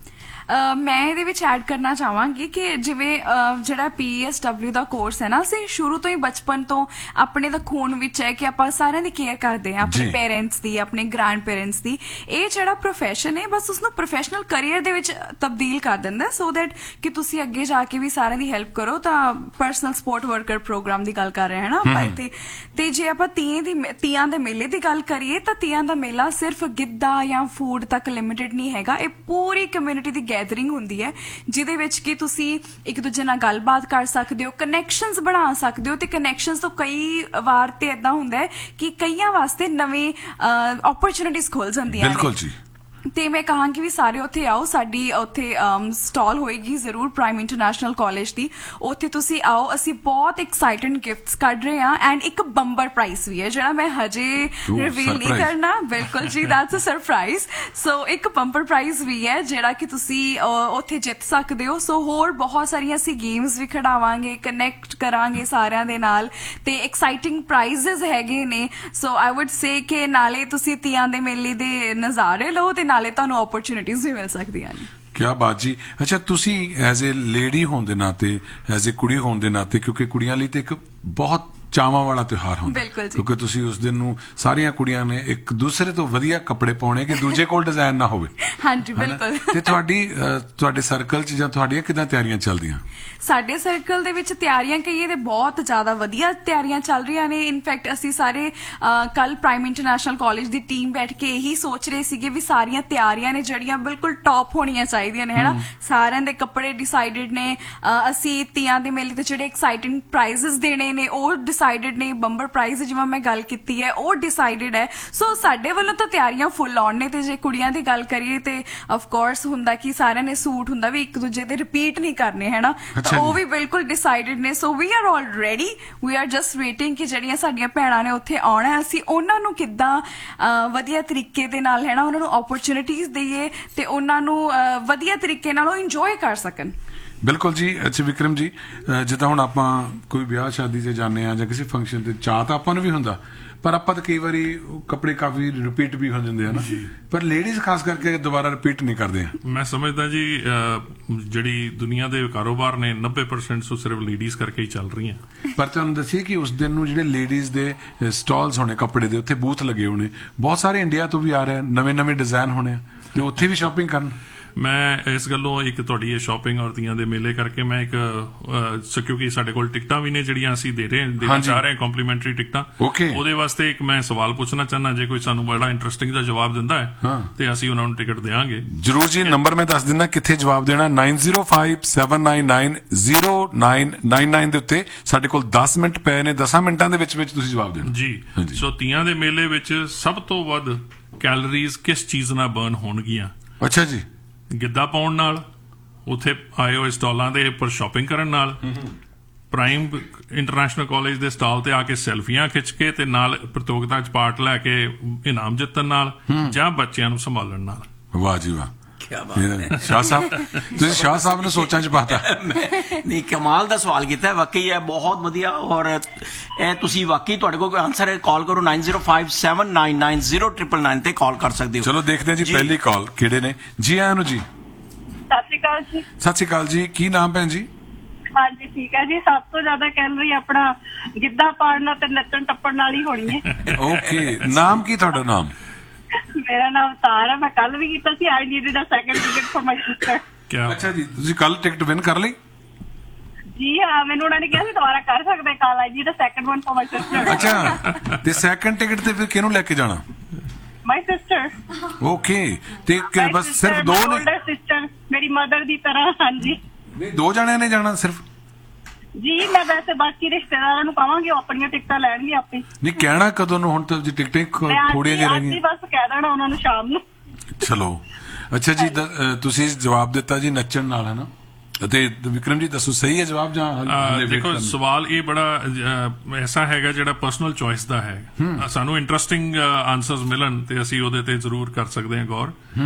ਮੈਂ ਇਹਦੇ ਵਿੱਚ ਐਡ ਕਰਨਾ ਚਾਹਾਂਗੀ ਕਿ ਜਿਵੇਂ ਜਿਹੜਾ ਪੀ ਐਸ ਡਬਲਿਊ ਦਾ ਕੋਰਸ ਹੈ ਨਾ, ਅਸੀਂ ਸ਼ੁਰੂ ਤੋਂ ਹੀ ਬਚਪਨ ਤੋਂ ਆਪਣੇ ਦਾ ਖੂਨ ਵਿੱਚ ਹੈ ਕਿ ਆਪਾਂ ਸਾਰਿਆਂ ਦੀ ਕੇਅਰ ਕਰਦੇ ਹਾਂ, ਆਪਣੇ ਪੇਰੈਂਟਸ ਦੀ, ਆਪਣੇ ਗ੍ਰੈਂਡ ਪੇਰੈਂਟਸ ਦੀ। ਇਹ ਜਿਹੜਾ ਪ੍ਰੋਫੈਸ਼ਨ ਹੈ ਬਸ ਉਸਨੂੰ ਪ੍ਰੋਫੈਸ਼ਨਲ ਕਰੀਅਰ ਦੇ ਵਿੱਚ ਤਬਦੀਲ ਕਰ ਦਿੰਦਾ, ਸੋ ਦੈਟ ਕਿ ਤੁਸੀਂ ਅੱਗੇ ਜਾ ਕੇ ਵੀ ਸਾਰਿਆਂ ਦੀ ਹੈਲਪ ਕਰੋ। ਤਾਂ ਪਰਸਨਲ ਸਪੋਰਟ ਵਰਕਰ ਪ੍ਰੋਗਰਾਮ ਦੀ ਗੱਲ ਕਰ ਰਹੇ ਹਾਂ ਨਾ ਆਪਾਂ ਇੱਥੇ। ਤੇ ਜੇ ਆਪਾਂ ਤੀਆਂ ਦੀ ਤੀਆਂ ਦੇ ਮੇਲੇ ਦੀ ਗੱਲ ਕਰੀਏ ਤਾਂ ਤੀਆਂ ਦਾ ਮੇਲਾ ਸਿਰਫ ਗਿੱਧਾ ਜਾਂ ਫੂਡ ਤੱਕ ਲਿਮਿਟਡ ਨਹੀਂ ਹੈਗਾ। ਇਹ ਪੂਰੀ ਕਮਿਊਨਿਟੀ ਦੀ ਗੈਦਰਿੰਗ ਹੁੰਦੀ ਹੈ ਜਿਹਦੇ ਵਿੱਚ ਕਿ ਤੁਸੀਂ ਇੱਕ ਦੂਜੇ ਨਾਲ ਗੱਲਬਾਤ ਕਰ ਸਕਦੇ ਹੋ, ਕਨੈਕਸ਼ਨਸ ਬਣਾ ਸਕਦੇ ਹੋ। ਤੇ ਕਨੈਕਸ਼ਨਸ ਤੋਂ ਕਈ ਵਾਰ ਤੇ ਏਦਾਂ ਹੁੰਦਾ ਹੈ ਕਿ ਕਈਆਂ ਵਾਸਤੇ ਨਵੇਂ ਓਪਰਚੁਨਿਟੀਜ਼ ਖੁੱਲ ਜਾਂਦੀਆਂ ਨੇ। ਬਿਲਕੁਲ ਜੀ। ਤੇ ਮੈਂ ਕਹਾਂਗੀ ਵੀ ਸਾਰੇ ਉੱਥੇ ਆਓ, ਸਾਡੀ ਉੱਥੇ ਸਟਾਲ ਹੋਏਗੀ ਜ਼ਰੂਰ ਪ੍ਰਾਈਮ ਇੰਟਰਨੈਸ਼ਨਲ ਕਾਲਜ ਦੀ, ਉੱਥੇ ਤੁਸੀਂ ਆਓ। ਅਸੀਂ ਬਹੁਤ ਐਕਸਾਈਟਿੰਗ ਗਿਫਟਸ ਕੱਢ ਰਹੇ ਹਾਂ ਐਂਡ ਇੱਕ ਬੰਬਰ ਪ੍ਰਾਈਜ਼ ਵੀ ਹੈ ਜਿਹੜਾ ਮੈਂ ਹਜੇ ਰਿਵੀਲ ਨਹੀਂ ਕਰਨਾ। ਬਿਲਕੁਲ ਜੀ, ਦੈਟਸ ਅ ਸਰਪ੍ਰਾਈਜ਼। ਸੋ ਇੱਕ ਬੰਬਰ ਪ੍ਰਾਈਜ਼ ਵੀ ਹੈ ਜਿਹੜਾ ਕਿ ਤੁਸੀਂ ਉੱਥੇ ਜਿੱਤ ਸਕਦੇ ਹੋ। ਸੋ ਹੋਰ ਬਹੁਤ ਸਾਰੀਆਂ ਅਸੀਂ ਗੇਮਸ ਵੀ ਖਿਡਾਵਾਂਗੇ, ਕਨੈਕਟ ਕਰਾਂਗੇ ਸਾਰਿਆਂ ਦੇ ਨਾਲ, ਤੇ ਐਕਸਾਈਟਿੰਗ ਪ੍ਰਾਈਜ਼ਸ ਹੈਗੇ ਨੇ। ਸੋ ਆਈ ਵੁੱਡ ਸੇ ਕਿ ਨਾਲੇ ਤੁਸੀਂ ਤੀਆਂ ਦੇ ਮੇਲੇ ਦੇ ਨਜ਼ਾਰੇ ਲਓ ਤੇ ਨਾਲੇ ਤੁਹਾਨੂੰ ਓਪਰਚੁਨਿਟੀਜ਼ ਵੀ ਮਿਲ ਸਕਦੀਆਂ ਨੇ। ਕਿਆ ਬਾਤ ਜੀ। ਅੱਛਾ, ਤੁਸੀਂ ਐਜ਼ ਏ ਲੇਡੀ ਹੋਣ ਦੇ ਨਾਤੇ, ਐਜ਼ ਏ ਕੁੜੀ ਹੋਣ ਦੇ ਨਾਤੇ, ਕਿਉਂਕਿ ਕੁੜੀਆਂ ਲਈ ਤੇ ਇੱਕ ਬਹੁਤ ਚਾਵਾਂ ਵਾਲਾ ਤਿਉਹਾਰ ਹੁੰਦਾ, ਕਿਉਂਕਿ ਤੁਸੀਂ ਉਸ ਦਿਨ ਨੂੰ ਸਾਰੀਆਂ ਕੁੜੀਆਂ ਨੇ ਇੱਕ ਦੂਸਰੇ ਤੋਂ ਵਧੀਆ ਕੱਪੜੇ ਪਾਉਣੇ ਕਿ ਦੂਜੇ ਕੋਲ ਡਿਜ਼ਾਈਨ ਨਾ ਹੋਵੇ। ਹਾਂਜੀ ਬਿਲਕੁਲ। ਤੇ ਤੁਹਾਡੀ ਤੁਹਾਡੇ ਸਰਕਲ 'ਚ ਜਾਂ ਤੁਹਾਡੀਆਂ ਕਿੱਦਾਂ ਤਿਆਰੀਆਂ ਚੱਲਦੀਆਂ? ਸਾਡੇ ਸਰਕਲ ਦੇ ਵਿੱਚ ਤਿਆਰੀਆਂ ਕਹੀਏ ਤੇ ਬਹੁਤ ਜ਼ਿਆਦਾ ਵਧੀਆ ਤਿਆਰੀਆਂ ਚੱਲ ਰਹੀਆਂ ਨੇ। ਇਨਫੈਕਟ ਅਸੀਂ ਸਾਰੇ ਕੱਲ ਪ੍ਰਾਈਮ ਇੰਟਰਨੈਸ਼ਨਲ ਕਾਲਜ ਦੀ ਟੀਮ ਬੈਠ ਕੇ ਇਹੀ ਸੋਚ ਰਹੇ ਸੀਗੇ ਵੀ ਸਾਰੀਆਂ ਤਿਆਰੀਆਂ ਨੇ ਜਿਹੜੀਆਂ ਬਿਲਕੁਲ ਟੌਪ ਹੋਣੀਆਂ ਚਾਹੀਦੀਆਂ ਨੇ, ਹੈਨਾ। ਸਾਰਿਆਂ ਦੇ ਕੱਪੜੇ ਡਿਸਾਈਡਡ ਨੇ। ਅਸੀਂ ਤੀਆਂ ਦੇ ਮੇਲੇ ਤੇ ਜਿਹੜੇ ਐਕਸਾਈਟਿੰਗ ਪ੍ਰਾਈਜ਼ਸ ਦੇਣੇ ਨੇ ਉਹ ਡਿਸਾਈਡਡ ਨੇ। ਬੰਬਰ ਪ੍ਰਾਈਜ਼ ਜਿਵੇਂ ਮੈਂ ਗੱਲ ਕੀਤੀ ਹੈ ਉਹ ਡਿਸਾਈਡਡ ਹੈ। ਸੋ ਸਾਡੇ ਵੱਲੋਂ ਤਾਂ ਤਿਆਰੀਆਂ ਫੁੱਲ ਔਨ ਨੇ। ਤੇ ਜੇ ਕੁੜੀਆਂ ਦੀ ਗੱਲ ਕਰੀਏ ਤੇ ਆਫ ਕੋਰਸ ਹੁੰਦਾ ਕਿ ਸਾਰਿਆਂ ਨੇ ਸੂਟ ਹੁੰਦਾ ਵੀ ਇੱਕ ਦੂਜੇ ਦੇ ਰਿਪੀਟ ਨਹੀਂ ਕਰਨੇ, ਹੈਨਾ। ਉਹ ਵੀ ਬਿਲਕੁਲ ਡਿਸਾਈਡਡ ਨੇ। ਸੋ ਵੀ are all ready, we are just waiting ਕਿ ਜਿਹੜੀਆਂ ਸਾਡੀਆਂ ਭੈਣਾਂ ਨੇ ਉੱਥੇ ਆਉਣਾ, ਅਸੀਂ ਉਹਨਾਂ ਨੂੰ ਕਿੱਦਾਂ ਵਧੀਆ ਤਰੀਕੇ ਦੇ ਨਾਲ, ਹੈਨਾ, ਉਹਨਾਂ ਨੂੰ ਓਪਰਚੁਨਿਟੀਜ਼ ਦੇਈਏ ਤੇ ਉਹਨਾਂ ਨੂੰ ਵਧੀਆ ਤਰੀਕੇ ਨਾਲ ਉਹ ਇੰਜੋਏ ਕਰ ਸਕਣ। ਬਿਲਕੁਲ ਜੀ। ਅੱਛਾ ਵਿਕਰਮ ਜੀ, ਜਿੱਦਾਂ ਹੁਣ ਆਪਾਂ ਕੋਈ ਵਿਆਹ ਸ਼ਾਦੀ 'ਚ ਜਾਂਦੇ ਆ ਜਾਂ ਕਿਸੇ ਫੰਕਸ਼ਨ ਤੇ, ਚਾਹ ਤਾਂ ਆਪਾਂ ਨੂੰ ਵੀ ਹੁੰਦਾ, ਪਰ ਆਪਾਂ ਤਾਂ ਕਈ ਵਾਰੀ ਕੱਪੜੇ ਕਾਫੀ ਰਿਪੀਟ ਵੀ ਹੋ ਜਾਂਦੇ ਆ ਨਾ, ਪਰ ਲੇਡੀਜ਼ ਖਾਸ ਕਰਕੇ ਦੁਬਾਰਾ ਰਿਪੀਟ ਨਹੀਂ ਕਰਦੇ ਆ। ਮੈਂ ਸਮਝਦਾ ਜੀ ਜਿਹੜੀ ਦੁਨੀਆ ਦੇ ਕਾਰੋਬਾਰ ਨੇ ਨੱਬੇ ਪਰਸੈਂਟ ਸੋ ਸਿਰਫ ਲੇਡੀਜ਼ ਕਰਕੇ ਹੀ ਚੱਲ ਰਹੀਆਂ। ਪਰ ਤੁਹਾਨੂੰ ਦੱਸੀਏ ਕਿ ਉਸ ਦਿਨ ਨੂੰ ਜਿਹੜੇ ਲੇਡੀਜ਼ ਦੇ ਸਟਾਲਸ ਹੋਣੇ ਕੱਪੜੇ ਦੇ, ਉੱਥੇ ਬੂਥ ਲੱਗੇ ਹੋਣੇ, ਬਹੁਤ ਸਾਰੇ ਇੰਡੀਆ ਤੋਂ ਵੀ ਆ ਰਹੇ, ਨਵੇਂ ਨਵੇਂ ਡਿਜ਼ਾਈਨ ਹੋਣੇ ਆ, ਤੇ ਉੱਥੇ ਵੀ ਸ਼ਾਪਿੰਗ ਕਰਨ। ਮੈਂ ਇਸ ਗੱਲੋਂ ਇੱਕ ਤੁਹਾਡੀ ਇਹ ਸ਼ਾਪਿੰਗ ਔਰ ਤੀਆਂ ਦੇ ਮੇਲੇ ਕਰਕੇ ਮੈਂ ਇੱਕ, ਕਿਉਂਕਿ ਸਾਡੇ ਕੋਲ ਟਿਕਟਾਂ ਵੀ ਨੇ ਜਿਹੜੀਆਂ ਅਸੀਂ ਦੇ ਰਹੇ ਦੇਣਾ ਚਾਹ ਰਹੇ ਕੰਪਲੀਮੈਂਟਰੀ ਟਿਕਟਾਂ, ਉਹਦੇ ਵਾਸਤੇ ਇੱਕ ਮੈਂ ਸਵਾਲ ਪੁੱਛਣਾ ਚਾਹੁੰਦਾ। ਜੇ ਕੋਈ ਸਾਨੂੰ ਬੜਾ ਇੰਟਰਸਟਿੰਗ ਦਾ ਜਵਾਬ ਦਿੰਦਾ ਹੈ ਤੇ ਅਸੀਂ ਉਹਨਾਂ ਨੂੰ ਟਿਕਟ ਦੇਵਾਂਗੇ। ਜਰੂਰ ਜੀ। ਨੰਬਰ ਮੈਂ ਦੱਸ ਦਿੰਦਾ ਕਿੱਥੇ ਜਵਾਬ ਦੇਣਾ, nine zero five seven nine nine zero nine nine nine ਦੇ ਉੱਤੇ। ਸਾਡੇ ਕੋਲ ਦਸ ਮਿੰਟ ਪਏ ਨੇ, ਦਸਾਂ ਮਿੰਟਾਂ ਦੇ ਵਿੱਚ ਵਿੱਚ ਤੁਸੀਂ ਜਵਾਬ ਦੇਣਾ ਜੀ। ਸੋ ਤੀਆਂ ਦੇ ਮੇਲੇ ਵਿੱਚ ਸਭ ਤੋਂ ਵੱਧ ਕੈਲੋਰੀਜ਼ ਕਿਸ ਚੀਜ਼ ਨਾਲ ਬਰਨ ਹੋਣਗੀਆਂ? ਅੱਛਾ ਜੀ। ਗਿੱਧਾ ਪਾਉਣ ਨਾਲ, ਉੱਥੇ ਆਏ ਹੋਏ ਸਟਾਲਾਂ ਦੇ ਉੱਪਰ ਸ਼ਾਪਿੰਗ ਕਰਨ ਨਾਲ, ਪ੍ਰਾਈਮ ਇੰਟਰਨੈਸ਼ਨਲ ਕਾਲਜ ਦੇ ਸਟਾਲ ਤੇ ਆ ਕੇ ਸੈਲਫੀਆਂ ਖਿੱਚ ਕੇ ਤੇ ਨਾਲ ਪ੍ਰਤੀਯੋਗਤਾ 'ਚ ਪਾਰਟ ਲੈ ਕੇ ਇਨਾਮ ਜਿੱਤਣ ਨਾਲ, ਜਾਂ ਬੱਚਿਆਂ ਨੂੰ ਸੰਭਾਲਣ ਨਾਲ। ਵਾਹ ਜੀ ਵਾਹ। ਸ਼ਾਹ ਸਾਹਿਬ, ਤੁਸੀਂ ਸ਼ਾਹ ਸਾਹਿਬ ਨੂੰ ਸੋਚਾਂ 'ਚ ਪਾਤਾ। ਨਹੀਂ, ਕਮਾਲ ਦਾ ਸਵਾਲ ਕੀਤਾ, ਵਾਕਈ ਹੈ ਬਹੁਤ ਵਧੀਆ। ਔਰ ਇਹ ਤੁਸੀਂ ਵਾਕਈ ਤੁਹਾਡੇ ਕੋਲ ਕੋਈ ਆਨਸਰ ਹੈ, ਕਾਲ ਕਰੋ nine zero five seven nine nine zero triple nine ਤੇ ਕਾਲ ਕਰ ਸਕਦੇ ਹੋ। ਚਲੋ ਦੇਖਦੇ ਹਾਂ ਜੀ ਪਹਿਲੀ ਕਾਲ ਕਿਹੜੇ ਨੇ। ਜੀ ਆਇਆਂ ਨੂੰ ਜੀ। ਸਤਿ ਸ਼੍ਰੀ ਅਕਾਲ ਜੀ। ਸਤਿ ਸ਼੍ਰੀ ਅਕਾਲ ਜੀ। ਕੀ ਨਾਮ ਭੈਣ ਜੀ? ਹਾਂਜੀ ਠੀਕ ਹੈ ਜੀ। ਸਭ ਤੋਂ ਜ਼ਿਆਦਾ ਕੈਲੋਰੀ ਆਪਣਾ ਗਿੱਧਾ ਪਾੜਨਾ ਤੇ ਨੱਚਣ ਟੱਪਣ ਨਾਲ ਹੀ ਹੋਣੀ ਹੈ। ਓਕੇ, ਨਾਮ ਕੀ ਤੁਹਾਡਾ? ਨਾਮ? ਮੇਰਾ ਨਾਮ ਤਾਰ ਹੈ। ਮੈਂ ਕੱਲ ਵੀ ਕੀਤਾ ਸੀ। ਆਈ needed a second ticket for my sister. ਅੱਛਾ ਜੀ, ਤੁਸੀਂ ਕੱਲ ਟਿਕਟ ਵਿਨ ਕਰ ਲਈ? ਜੀ ਹਾਂ, ਮੈਨੂੰ ਉਹਨਾਂ ਨੇ ਕਿਹਾ ਸੀ ਦੁਬਾਰਾ ਕਰ ਸਕਦੇ ਕਾਲ। I need a second one for my sister. ਅੱਛਾ, ਤੇ ਸੈਕੰਡ ਟਿਕਟ ਤੇ ਫਿਰ ਕਿਹਨੂੰ ਲੈ ਕੇ ਜਾਣਾ? My sister. ਓਕੇ, ਤੇ ਬਸ ਸਿਰਫ ਦੋ ਨੇ? older ਸਿਸਟਰ, ਮੇਰੀ ਮਦਰ ਦੀ ਤਰ੍ਹਾਂ। ਹਾਂਜੀ, ਨਹੀਂ ਦੋ ਜਣਿਆਂ ਨੇ ਜਾਣਾ ਸਿਰਫ? ਜੀ ਮੈਂ ਵੈਸੇ ਬਾਕੀ ਰਿਸ਼ਤੇਦਾਰਾਂ ਨੂੰ ਕਹਾਂਗੀ ਉਹ ਆਪਣੀਆਂ ਟਿਕਟਾਂ ਲੈਣਗੇ ਆਪੇ। ਨਹੀਂ, ਕਹਿਣਾ ਕਦੋਂ ਨੂੰ? ਹੁਣ ਤਾਂ ਜੀ ਟਿਕਟਾਂ ਥੋੜੀਆਂ ਜਿਹੀਆਂ ਰਹਿ ਗਈਆਂ। ਬਸ ਕਹਿ ਦੇਣਾ ਉਹਨਾਂ ਨੂੰ ਸ਼ਾਮ ਨੂੰ। ਚਲੋ ਅੱਛਾ ਜੀ, ਤੁਸੀਂ ਜਵਾਬ ਦਿੱਤਾ ਜੀ ਨੱਚਣ ਨਾਲ, ਹੈ ਨਾ। ਅਤੇ ਵਿਕਰਮ ਜੀ ਦੱਸੋ, ਸਹੀ ਹੈ ਜਵਾਬ ਜਾਂ? ਦੇਖੋ, ਸਵਾਲ ਇਹ ਬੜਾ ਐਸਾ ਹੈਗਾ ਜਿਹੜਾ ਪਰਸਨਲ ਚੋਇਸ ਦਾ ਹੈ। ਸਾਨੂੰ ਇੰਟਰਸਟਿੰਗ ਆਨਸਰਸ ਮਿਲਣ ਤੇ ਅਸੀਂ ਉਹਦੇ ਤੇ ਜ਼ਰੂਰ ਕਰ ਸਕਦੇ ਹਾਂ ਗੌਰ।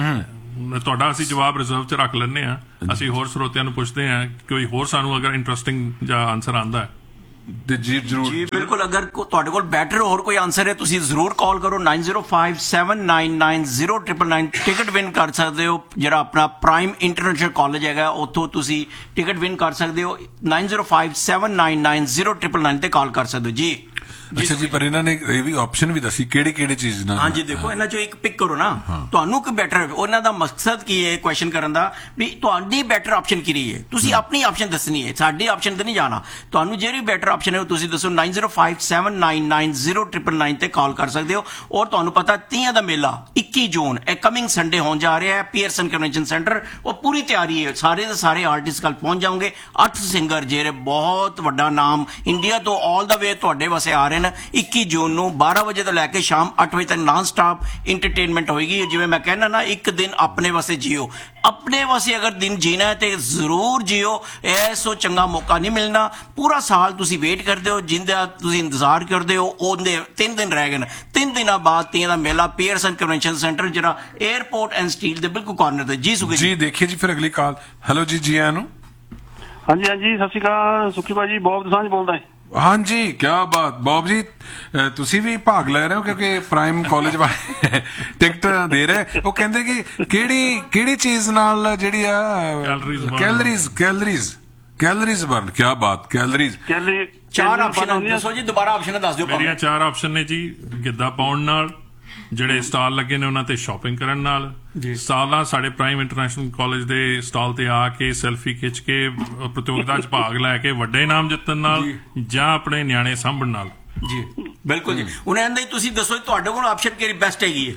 ਤੁਹਾਡਾ ਅਸੀਂ ਜਵਾਬ ਰਿਜ਼ਰਵ 'ਚ ਰੱਖ ਲੈਂਦੇ ਹਾਂ। ਅਸੀਂ ਹੋਰ ਸਰੋਤਿਆਂ ਨੂੰ ਪੁੱਛਦੇ ਹਾਂ ਕੋਈ ਹੋਰ ਸਾਨੂੰ ਅਗਰ ਇੰਟਰਸਟਿੰਗ ਜਾਂ ਆਨਸਰ ਆਉਂਦਾ ਹੈ ਤੇ ਜੀ ਜ਼ਰੂਰ ਜੀ ਬਿਲਕੁਲ। ਅਗਰ ਕੋ- ਤੁਹਾਡੇ ਕੋਲ ਬੈਟਰ ਹੋਰ ਕੋਈ ਆਨਸਰ ਹੈ ਤੁਸੀਂ ਜ਼ਰੂਰ ਕਾਲ ਕਰੋ ਨਾइन zero five seven nine nine zero triple nine. Ticket win ਕਰ ਸਕਦੇ ਹੋ ਜਿਹੜਾ ਆਪਣਾ ਪ੍ਰਾਈਮ ਇੰਟਰਨੈਸ਼ਨਲ ਕਾਲਜ ਹੈਗਾ ਉੱਥੋਂ ਤੁਸੀਂ ਟਿਕਟ ਵਿਨ ਕਰ ਸਕਦੇ ਹੋ। Nine zero five seven nine nine zero triple nine ਤੇ ਕਾਲ ਕਰ ਸਕਦੇ ਹੋ ਜੀ। ਅੱਛਾ ਜੀ, ਪਰ ਇਹਨਾਂ ਨੇ ਇਹ ਵੀ ਆਪਸ਼ਨ ਵੀ ਦੱਸੀ ਕਿਹੜੀ ਕਿਹੜੀ ਚੀਜ਼ ਨਾਲ। ਹਾਂਜੀ ਦੇਖੋ ਇਹਨਾਂ ਚੋਂ ਇੱਕ ਪਿਕ ਕਰੋ ਨਾ ਤੁਹਾਨੂੰ ਕਿ ਬੈਟਰ। ਉਹਨਾਂ ਦਾ ਮਕਸਦ ਕੀ ਹੈ ਕੁਐਸਚਨ ਕਰਨ ਦਾ ਵੀ ਤੁਹਾਡੀ ਬੈਟਰ ਆਪਸ਼ਨ ਕੀ ਰਹੀ ਹੈ। ਤੁਸੀਂ ਆਪਣੀ ਆਪਸ਼ਨ ਦੱਸਣੀ ਹੈ, ਸਾਡੀ ਆਪਸ਼ਨ ਤੇ ਨਹੀਂ ਜਾਣਾ। ਤੁਹਾਨੂੰ ਜਿਹੜੀ ਬੈਟਰ ਆਪਸ਼ਨ ਹੈ ਉਹ ਤੁਸੀਂ ਦੱਸੋ nine zero five seven nine nine zero triple nine ਤੇ ਕਾਲ ਕਰ ਸਕਦੇ ਹੋ। ਔਰ ਤੁਹਾਨੂੰ ਪਤਾ ਤੀਆਂ ਦਾ ਮੇਲਾ ਇੱਕੀ ਜੂਨ ਇਹ ਕਮਿੰਗ ਸੰਡੇ ਹੋਣ ਜਾ ਰਿਹਾ ਹੈ ਪੀਅਰਸਨ ਕਨਵੈਨਸ਼ਨ ਸੈਂਟਰ। ਉਹ ਪੂਰੀ ਤਿਆਰੀ ਹੈ, ਸਾਰੇ ਦੇ ਸਾਰੇ ਆਰਟਿਸਟ ਕੱਲ ਪਹੁੰਚ ਜਾਓਗੇ। ਅੱਠ ਸਿੰਗਰ ਜਿਹੜੇ ਬਹੁਤ ਵੱਡਾ ਨਾਮ ਇੰਡੀਆ ਤੋਂ ਆਲ ਦਾ ਵੇ ਤੁਹਾਡੇ ਵਾਸਤੇ ਆ ਰਹੇ ਨੇ। ਇੱਕੀ ਜੂਨ ਨੂੰ ਬਾਰਾਂ ਵਜੇ ਤੋਂ ਲੈ ਕੇ ਸ਼ਾਮ ਅੱਠ ਵਜੇ ਤੱਕ ਨਾਨ ਸਟਾਪ ਇੰਟਰਟੇਨਮੈਂਟ ਹੋਏਗੀ। ਜਿਵੇਂ ਮੈਂ ਕਹਿੰਦਾ ਨਾ ਇੱਕ ਦਿਨ ਆਪਣੇ ਵਾਸਤੇ ਜੀਓ। ਆਪਣੇ ਵਾਸਤੇ ਅਗਰ ਦਿਨ ਜੀਣਾ ਹੈ ਤੇ ਜ਼ਰੂਰ ਜੀਓ। ਐਸੋ ਚੰਗਾ ਮੌਕਾ ਨਹੀਂ ਮਿਲਣਾ। ਪੂਰਾ ਸਾਲ ਤੁਸੀਂ ਵੇਟ ਕਰਦੇ ਹੋ, ਜਿੰਦਾ ਤੁਸੀਂ ਇੰਤਜ਼ਾਰ ਕਰਦੇ ਹੋ। ਉਹਦੇ ਤਿੰਨ ਦਿਨ ਰਹਿ ਗਏ ਨੇ। ਤਿੰਨ ਦਿਨਾਂ ਬਾਅਦ ਤੀਆਂ ਦਾ ਮੇਲਾ ਪੀਅਰਸਨ ਕਨਵੈਨਸ਼ਨ ਸੈਂਟਰ ਜਿਹੜਾ 에ਅਰਪੋਰਟ ਐਂਡ ਸਟੀਲ ਦੇ ਬਿਲਕੁਲ ਕਾਰਨਰ ਤੇ। ਜੀ ਸੁਖੀ ਜੀ ਦੇਖੀਏ ਜੀ ਫਿਰ ਅਗਲੀ ਕਾਲ। ਹੈਲੋ ਜੀ, ਜੀ ਆਇਆਂ ਨੂੰ। ਹਾਂਜੀ ਹਾਂਜੀ ਸਤਿ ਸ਼੍ਰੀ ਅਕਾਲ ਸੁਖੀ ਭਾਜੀ, ਬੌਬ ਦਸਾਂਝ ਬੋਲਦਾ ਹੈ। ਹਾਂਜੀ ਕੀ ਬਾਤ ਬੌਬ ਜੀ, ਅਹ ਤੁਸੀਂ ਵੀ ਭਾਗ ਲੈ ਰਹੇ ਹੋ ਕਿਉਂਕਿ ਪ੍ਰਾਈਮ ਕਾਲਜ ਵਾਲੇ ਟਿਕਟ ਦੇ ਰਹੇ। ਉਹ ਕਹਿੰਦੇ ਕਿ ਕਿਹੜੀ ਕਿਹੜੀ ਚੀਜ਼ ਨਾਲ ਜਿਹੜੀ ਆ Calories burn। Calories calories calories burn. ਕੀ ਬਾਤ, ਕੈਲਰੀਜ਼। ਕਹਿੰਦੇ ਚਾਰ ਆਪਸ਼ਨ ਦੱਸੋ ਜੀ, ਦੁਬਾਰਾ ਆਪਸ਼ਨ ਦੱਸ ਦਿਓ। ਮੇਰੀਆਂ ਚਾਰ ਆਪਸ਼ਨ ਨੇ ਜੀ। ਗਿੱਧਾ ਪਾਉਣ ਨਾਲ, ਜਿਹੜੇ ਸਟਾਲ ਲੱਗੇ ਨੇ ਉਹਨਾਂ ਤੇ ਸ਼ਾਪਿੰਗ ਕਰਨ ਨਾਲ, ਸਟਾਲਾਂ ਸਾਡੇ ਪ੍ਰਾਈਮ ਇੰਟਰਨੈਸ਼ਨਲ ਕਾਲਜ ਦੇ ਸਟਾਲ ਤੇ ਆ ਕੇ ਸੈਲਫੀ ਖਿੱਚ ਕੇ ਪ੍ਰਤੀਯੋਗਤਾ 'ਚ ਭਾਗ ਲੈ ਕੇ ਵੱਡੇ ਇਨਾਮ ਜਿੱਤਣ ਨਾਲ, ਜਾਂ ਆਪਣੇ ਨਿਆਣੇ ਸਾਂਭਣ ਨਾਲ। ਜੀ ਬਿਲਕੁਲ ਜੀ। ਉਹਨਾਂ ਕਹਿੰਦੇ ਤੁਸੀਂ ਦੱਸੋ ਤੁਹਾਡੇ ਕੋਲ ਆਪਸ਼ਨ ਕਿਹੜੀ ਬੈਸਟ ਹੈਗੀ ਹੈ।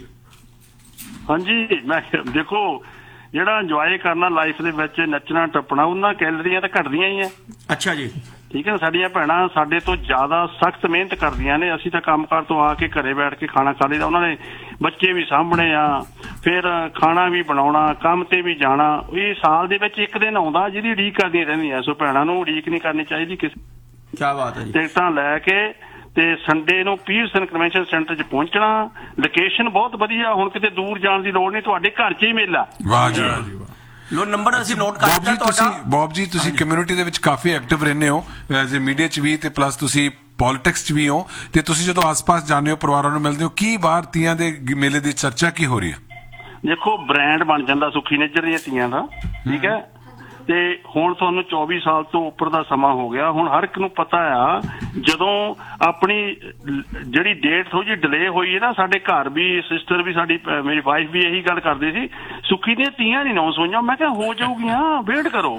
ਹਾਂਜੀ ਮੈਂ ਦੇਖੋ ਜਿਹੜਾ ਇੰਜੋਏ ਕਰਨਾ ਲਾਈਫ ਦੇ ਵਿੱਚ ਨੱਚਣਾ ਟੱਪਣਾ ਉਹਨਾਂ ਕੈਲਰੀਆਂ ਤਾਂ ਘਟਦੀਆਂ ਹੀ ਆ। ਅੱਛਾ ਜੀ ਠੀਕ ਹੈ ਨਾ। ਸਾਡੀਆਂ ਭੈਣਾਂ ਸਾਡੇ ਤੋਂ ਜ਼ਿਆਦਾ ਸਖਤ ਮਿਹਨਤ ਕਰਦੀਆਂ ਨੇ। ਅਸੀਂ ਤਾਂ ਕੰਮਕਾਰ ਤੋਂ ਆ ਕੇ ਘਰੇ ਬੈਠ ਕੇ ਖਾਣਾ ਖਾ ਲਈਦਾ। ਉਹਨਾਂ ਨੇ ਬੱਚੇ ਵੀ ਸਾਂਭਣੇ ਆ, ਫਿਰ ਖਾਣਾ ਵੀ ਬਣਾਉਣਾ, ਕੰਮ ਤੇ ਵੀ ਜਾਣਾ। ਇਹ ਸਾਲ ਦੇ ਵਿੱਚ ਇੱਕ ਦਿਨ ਆਉਂਦਾ ਜਿਹਦੀ ਉਡੀਕ ਕਰਦੀਆਂ ਰਹਿੰਦੀਆਂ। ਸੋ ਭੈਣਾਂ ਨੂੰ ਉਡੀਕ ਨਹੀਂ ਕਰਨੀ ਚਾਹੀਦੀ ਕਿਸੇ। ਕੀ ਬਾਤ ਹੈ ਜੀ। ਟਿਕਟਾਂ ਲੈ ਕੇ ਤੇ ਸੰਡੇ ਨੂੰ ਪੀਅਰਸਨ ਕਨਵੈਨਸ਼ਨ ਸੈਂਟਰ 'ਚ ਪਹੁੰਚਣਾ। ਲੋਕੇਸ਼ਨ ਬਹੁਤ ਵਧੀਆ, ਹੁਣ ਕਿਤੇ ਦੂਰ ਜਾਣ ਦੀ ਲੋੜ ਨਹੀਂ, ਤੁਹਾਡੇ ਘਰ 'ਚ ਹੀ ਮੇਲਾ। ਵਾਹ ਜੀ ਵਾਹ ਜੀ ਵਾਹ। ਲੋ ਨੰਬਰ ਅਸੀਂ ਨੋਟ ਕਰ ਬੌਬ ਲਿਆ ਜੀ ਤੁਸੀਂ ਤੁਹਾਡਾ। ਬੌਬ ਜੀ ਤੁਸੀਂ ਕਮਿਊਨਿਟੀ ਦੇ ਵਿੱਚ ਕਾਫੀ ਐਕਟਿਵ ਰਹਿੰਦੇ ਹੋ ਐਜ਼ ਏ ਮੀਡੀਆ 'ਚ ਵੀ, ਤੇ ਪਲੱਸ ਤੁਸੀਂ ਪੋਲਿਟਿਕਸ 'ਚ ਵੀ ਹੋ। ਤੇ ਤੁਸੀਂ ਜਦੋਂ ਆਸ-ਪਾਸ ਜਾਂਦੇ ਹੋ, ਪਰਿਵਾਰਾਂ ਨੂੰ ਮਿਲਦੇ ਹੋ, ਕੀ ਬਾਹਰ ਤੀਆਂ ਦੇ ਮੇਲੇ ਦੀ ਚਰਚਾ ਕੀ ਹੋ ਰਹੀ ਹੈ? ਦੇਖੋ ਬ੍ਰਾਂਡ ਬਣ ਜਾਂਦਾ ਸੁਖੀ ਨੇਜਰ ਦੀਆਂ ਤੀਆਂ ਦਾ। ਠੀਕ ਹੈ। ਤੇ ਹੁਣ ਤੁਹਾਨੂੰ ਚੌਵੀ ਸਾਲ ਤੋਂ ਉੱਪਰ ਦਾ ਸਮਾਂ ਹੋ ਗਿਆ। ਹੁਣ ਹਰ ਇੱਕ ਨੂੰ ਪਤਾ ਆ ਜਦੋਂ ਆਪਣੀ ਜਿਹੜੀ ਡੇਟ ਥੋੜੀ ਜਿਹੀ ਡਿਲੇ ਹੋਈ ਹੈ ਨਾ, ਸਾਡੇ ਘਰ ਵੀ ਸਿਸਟਰ ਵੀ ਸਾਡੀ ਮੇਰੀ ਵਾਈਫ ਵੀ ਇਹੀ ਗੱਲ ਕਰਦੀ ਸੀ, ਸੁੱਖੀ ਦੀਆਂ ਤੀਆਂ ਨਹੀਂ ਅਨਾਉਂਸ ਹੋਈਆਂ। ਮੈਂ ਕਿਹਾ ਹੋ ਜਾਊਗੀਆਂ, ਵੇਟ ਕਰੋ।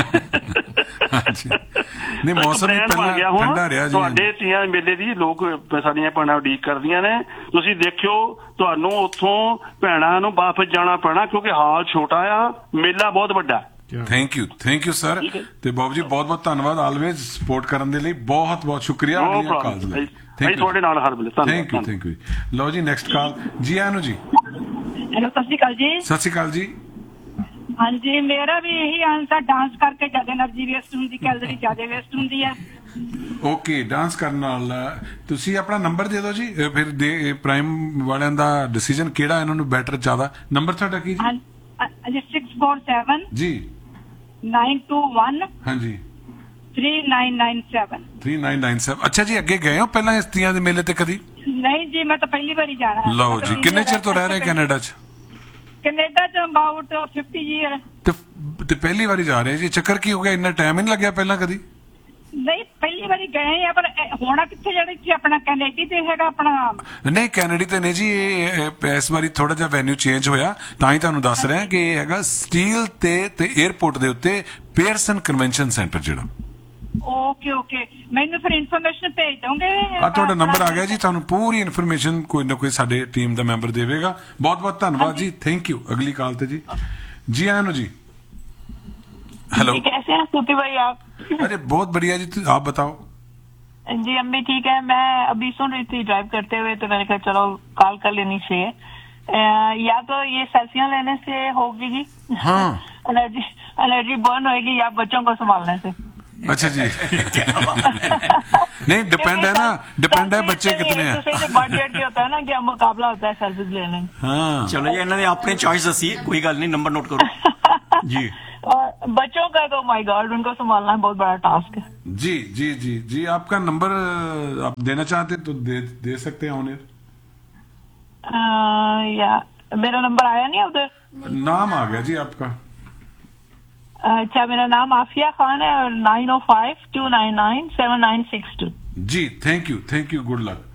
ਨਹੀਂ ਮੌਸਮ ਵੀ ਪਹਿਲਾਂ ਠੰਡਾ ਰਿਹਾ ਜੀ। ਤੁਹਾਡੇ ਤੀਆਂ ਮੇਲੇ ਦੀ ਲੋਕ ਸਾਡੀਆਂ ਭੈਣਾਂ ਉਡੀਕ ਕਰਦੀਆਂ ਨੇ। ਤੁਸੀਂ ਦੇਖਿਓ ਤੁਹਾਨੂੰ ਉੱਥੋਂ ਭੈਣਾਂ ਨੂੰ ਵਾਪਸ ਜਾਣਾ ਪੈਣਾ ਕਿਉਂਕਿ ਹਾਲ ਛੋਟਾ ਆ, ਮੇਲਾ ਬਹੁਤ ਵੱਡਾ। Thank you thank you sir. ਤੇ ਬੌਬ ਜੀ ਬਹੁਤ ਬਹੁਤ ਧੰਨਵਾਦ ਆਲਵੇਜ਼ ਸਪੋਰਟ ਕਰਨ ਦੇ ਲਈ। ਬਹੁਤ ਬਹੁਤ ਸ਼ੁਕਰੀਆ ਆਪਣੀਆਂ ਕਾਲਸ ਲਈ। ਥੈਂਕ ਤੁਹਾਡੇ ਨਾਲ ਹਰ ਵੇਲੇ। Thank you thank you. ਲਓ ਜੀ ਨੈਕਸਟ ਕਾਲ। ਜੀ ਆਨੂ ਜੀ। ਹੈਲੋ ਸਤਿ ਸ਼੍ਰੀ ਅਕਾਲ ਜੀ। ਸਤਿ ਸ਼੍ਰੀ ਅਕਾਲ ਜੀ। ਹਾਂਜੀ ਮੇਰਾ ਵੀ ਇਹੀ ਆਨਸਰ, ਡਾਂਸ ਕਰਕੇ ਜ਼ਿਆਦਾ એનર્ਜੀ ਵੇਸਟ ਹੁੰਦੀ, ਕੈਲਰੀ ਜ਼ਿਆਦਾ ਵੇਸਟ ਹੁੰਦੀ ਹੈ। ਓਕੇ ਡਾਂਸ ਕਰਨ ਨਾਲ। ਤੁਸੀਂ ਆਪਣਾ ਨੰਬਰ ਦੇ ਦਿਓ ਜੀ, ਫਿਰ ਦੇ ਪ੍ਰਾਈਮ ਵਾਲਿਆਂ ਦਾ ਡਿਸੀਜਨ ਕਿਹੜਾ ਇਹਨਾਂ ਨੂੰ ਬੈਟਰ ਜ਼ਿਆਦਾ। ਨੰਬਰ ਤੁਹਾਡਾ ਕੀ ਜੀ? ਹਾਂਜੀ सिक्स फोर सेवन ਜੀ नाइन टू वन ਹਾਂਜੀ three nine nine seven three nine nine seven. ਅੱਛਾ ਜੀ ਅੱਗੇ ਗਏ ਹੋ ਪਹਿਲਾਂ ਇਸ ਤੀਆਂ ਦੇ ਮੇਲੇ ਤੇ ਕਦੀ? ਨਹੀਂ ਜੀ ਮੈਂ ਤਾਂ ਪਹਿਲੀ ਵਾਰੀ ਜਾਣਾ ਹੈ। ਲਓ ਜੀ ਕਿੰਨੇ ਚਿਰ ਤੋਂ ਰਹਿ ਰਹੇ ਕੈਨੇਡਾ 'ਚ? ਕੈਨੇਡਾ 'ਚ ਅਬਾਊਟ फिफ्टी ਈਅਰ। ਤੇ ਤੇ ਪਹਿਲੀ ਵਾਰੀ ਜਾ ਰਹੇ ਜੀ। ਚੱਕਰ ਕੀ ਹੋ ਗਿਆ, ਇੰਨਾ ਟਾਈਮ ਹੀ ਨਹੀਂ ਲੱਗਿਆ ਪਹਿਲਾਂ ਕਦੀ? ਨਹੀਂ ਪਹਿਲੀ ਵਾਰੀ ਗਏ ਆ, ਪਰ ਹੋਣਾ ਕਿੱਥੇ ਜਿਹੜੇ ਚ ਆਪਣਾ ਕੈਨੇਡੀ ਤੇ ਹੈਗਾ ਆਪਣਾ। ਨਹੀਂ ਕੈਨੇਡੀ ਤੇ ਨਹੀਂ ਜੀ, ਇਹ ਇਸ ਵਾਰੀ ਥੋੜਾ ਜਿਹਾ ਵੈਨਿਊ ਚੇਂਜ ਹੋਇਆ, ਤਾਂ ਹੀ ਤੁਹਾਨੂੰ ਦੱਸ ਰਿਹਾ ਕਿ ਇਹ ਹੈਗਾ ਸਟੀਲ ਤੇ ਤੇ 에ਅਰਪੋਰਟ ਦੇ ਉੱਤੇ ਪੀਅਰਸਨ ਕਨਵੈਨਸ਼ਨ ਸੈਂਟਰ ਜਿਹੜਾ। ਓਕੇ ਓਕੇ ਮੈਨੂੰ ਫਿਰ ਇਨਫੋਰਮੇਸ਼ਨ ਭੇਜ ਦੋਗੇ? ਆ ਤੁਹਾਡਾ ਨੰਬਰ ਆ ਗਿਆ ਜੀ, ਤੁਹਾਨੂੰ ਪੂਰੀ ਇਨਫੋਰਮੇਸ਼ਨ ਕੋਈ ਨਾ ਕੋਈ ਸਾਡੇ ਟੀਮ ਦਾ ਮੈਂਬਰ ਦੇਵੇਗਾ। ਬਹੁਤ ਬਹੁਤ ਧੰਨਵਾਦ ਜੀ, ਥੈਂਕ ਯੂ। ਅਗਲੀ ਕਾਲ ਤੇ ਜੀ। जी आनु जी। हेलो, कैसे हैं सूफी भाई आप? अरे बहुत बढ़िया जी, आप बताओ। जी हम भी ठीक है। मैं अभी सुन रही थी ड्राइव करते हुए, तो मैंने कहा चलो कॉल कर लेनी चाहिए। या तो ये सेल्फियां लेने से होगी जी, हाँ एनर्जी एनर्जी बर्न होगी, या बच्चों को संभालने से। अच्छा जी नहीं डिपेंड है ना, डिपेंड है बच्चे कितने हैं। बजट के होता है ना कि मुकाबला होता है सेल्फीज लेने। हाँ चलो जी, इन्होंने अपनी चॉइस दसी है, कोई गल नहीं, नंबर नोट करो जी। और बच्चों का तो माय गॉड उनको संभालना बहुत बड़ा टास्क है। जी जी जी जी आपका नंबर आप देना चाहते तो दे दे सकते हैं ऑन एयर। या मेरा नंबर आया नहीं उधर? नाम आ गया जी आपका। अच्छा, मेरा नाम आफिया खान है और nine O five to nine nine seven nine six to. Ji thank you thank you good luck.